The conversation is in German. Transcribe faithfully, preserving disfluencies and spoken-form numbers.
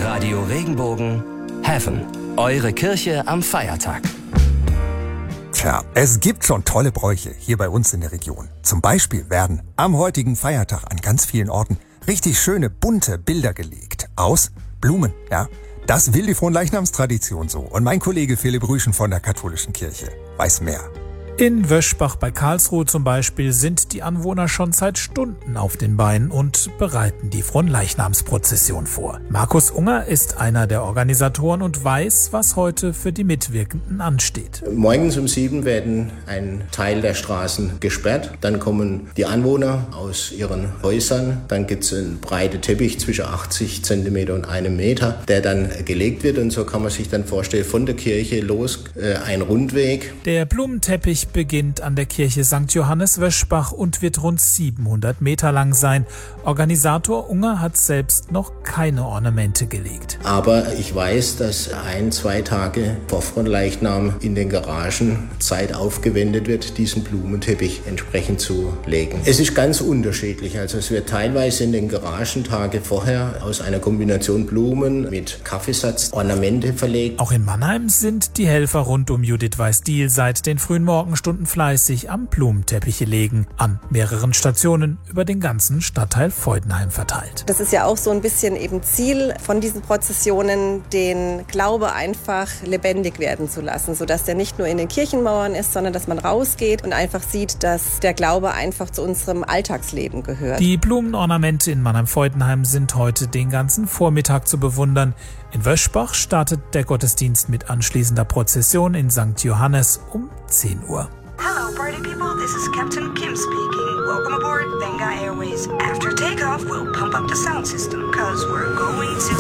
Radio Regenbogen Heaven. Eure Kirche am Feiertag. Tja, es gibt schon tolle Bräuche hier bei uns in der Region. Zum Beispiel werden am heutigen Feiertag an ganz vielen Orten richtig schöne, bunte Bilder gelegt. Aus Blumen, ja. Das will die Fronleichnamstradition so. Und mein Kollege Philipp Rüschen von der Katholischen Kirche weiß mehr. In Wöschbach bei Karlsruhe zum Beispiel sind die Anwohner schon seit Stunden auf den Beinen und bereiten die Fronleichnamsprozession vor. Markus Unger ist einer der Organisatoren und weiß, was heute für die Mitwirkenden ansteht. Morgens um sieben werden ein Teil der Straßen gesperrt. Dann kommen die Anwohner aus ihren Häusern. Dann gibt es einen breiten Teppich zwischen achtzig Zentimeter und einem Meter, der dann gelegt wird. Und so kann man sich dann vorstellen, von der Kirche los äh, ein Rundweg. Der Blumenteppich beginnt an der Kirche Sankt Johannes Wöschbach und wird rund siebenhundert Meter lang sein. Organisator Unger hat selbst noch keine Ornamente gelegt. Aber ich weiß, dass ein, zwei Tage vor Fronleichnam in den Garagen Zeit aufgewendet wird, diesen Blumenteppich entsprechend zu legen. Es ist ganz unterschiedlich. Also es wird teilweise in den Garagen Tage vorher aus einer Kombination Blumen mit Kaffeesatz Ornamente verlegt. Auch in Mannheim sind die Helfer rund um Judith Weiß-Diehl seit den frühen Morgenstunden fleißig am Blumenteppiche legen, an mehreren Stationen über den ganzen Stadtteil Feudenheim verteilt. Das ist ja auch so ein bisschen eben Ziel von diesen Prozessionen, den Glaube einfach lebendig werden zu lassen, sodass der nicht nur in den Kirchenmauern ist, sondern dass man rausgeht und einfach sieht, dass der Glaube einfach zu unserem Alltagsleben gehört. Die Blumenornamente in Mannheim-Feudenheim sind heute den ganzen Vormittag zu bewundern. In Wöschbach startet der Gottesdienst mit anschließender Prozession in Sankt Johannes um zehn Uhr. Hello, party people. This is Captain Kim speaking. Welcome aboard Venga Airways. After takeoff, we'll pump up the sound system, cause we're going to